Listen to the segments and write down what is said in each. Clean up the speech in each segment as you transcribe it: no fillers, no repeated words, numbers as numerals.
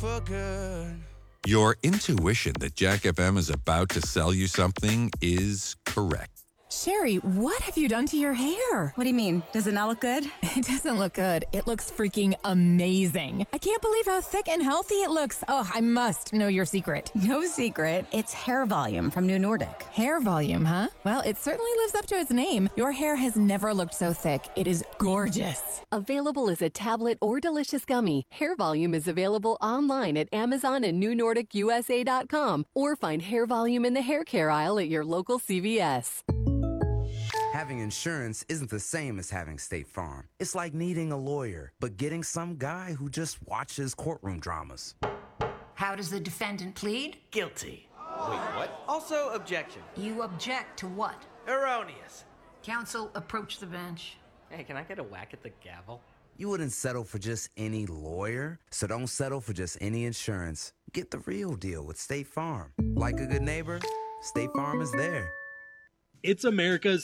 for good. Your intuition that Jack FM is about to sell you something is correct. Sherry, what have you done to your hair? What do you mean? Does it not look good? It doesn't look good. It looks freaking amazing. I can't believe how thick and healthy it looks. Oh, I must know your secret. No secret. It's hair volume from New Nordic. Hair volume, huh? Well, it certainly lives up to its name. Your hair has never looked so thick. It is gorgeous. Available as a tablet or delicious gummy, Hair Volume is available online at Amazon and NewNordicUSA.com, or find Hair Volume in the hair care aisle at your local CVS. Having insurance isn't the same as having State Farm. It's like needing a lawyer, but getting some guy who just watches courtroom dramas. How does the defendant plead? Guilty. Wait, what? Also, objection. You object to what? Erroneous. Counsel, approach the bench. Hey, can I get a whack at the gavel? You wouldn't settle for just any lawyer, so don't settle for just any insurance. Get the real deal with State Farm. Like a good neighbor, State Farm is there. It's America's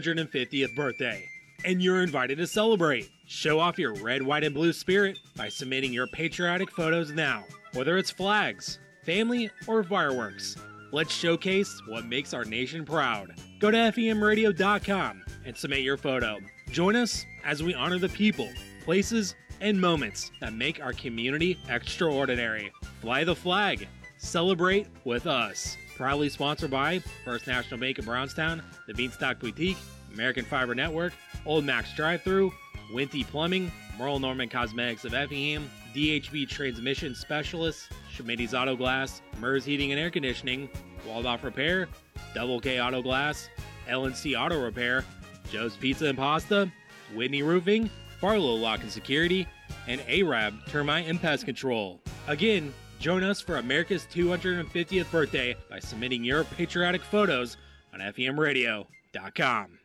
250th birthday, and you're invited to celebrate. Show off your red, white, and blue spirit by submitting your patriotic photos now, whether it's flags, family, or fireworks. Let's showcase what makes our nation proud. Go to FEMradio.com and submit your photo. Join us as we honor the people, places, and moments that make our community extraordinary. Fly the flag. Celebrate with us. Proudly sponsored by First National Bank of Brownstown, the Beanstalk Boutique, American Fiber Network, Old Max Drive-Thru, Winty Plumbing, Merle Norman Cosmetics of Effingham, DHB Transmission Specialists, Schmitty's Auto Glass, Mers Heating and Air Conditioning, Waldorf Repair, Double K Auto Glass, LNC Auto Repair, Joe's Pizza and Pasta, Whitney Roofing, Barlow Lock and Security, and Arab Termite and Pest Control. Again, join us for America's 250th birthday by submitting your patriotic photos on FEMradio.com.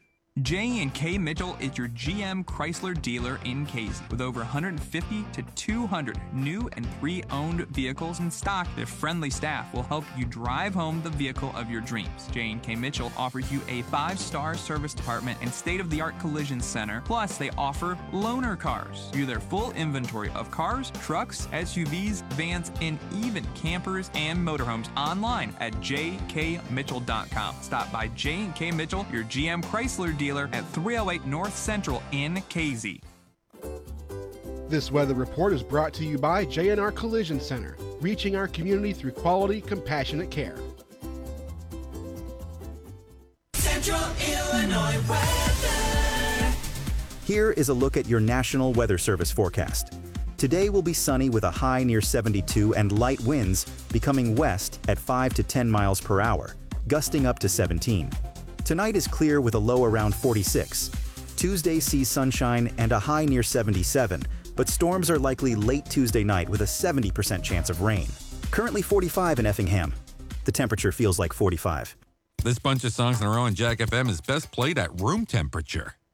J&K Mitchell is your GM Chrysler dealer in Casey. With over 150 to 200 new and pre-owned vehicles in stock, their friendly staff will help you drive home the vehicle of your dreams. J&K Mitchell offers you a 5-star service department and state-of-the-art collision center. Plus, they offer loaner cars. View their full inventory of cars, trucks, SUVs, vans, and even campers and motorhomes online at jkmitchell.com. Stop by J&K Mitchell, your GM Chrysler dealer at 308 North Central in Casey. This weather report is brought to you by J&R Collision Center, reaching our community through quality, compassionate care. Central Illinois weather. Here is a look at your National Weather Service forecast. Today will be sunny with a high near 72 and light winds becoming west at 5 to 10 miles per hour, gusting up to 17. Tonight is clear with a low around 46. Tuesday sees sunshine and a high near 77, but storms are likely late Tuesday night with a 70% chance of rain. Currently 45 in Effingham. The temperature feels like 45. This bunch of songs in a row on Jack FM is best played at room temperature.